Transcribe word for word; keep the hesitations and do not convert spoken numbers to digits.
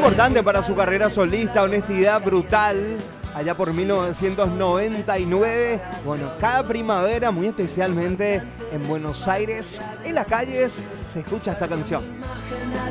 importante para su carrera solista, honestidad brutal. Allá por mil novecientos noventa y nueve, bueno, cada primavera, muy especialmente en Buenos Aires, en las calles, se escucha esta canción.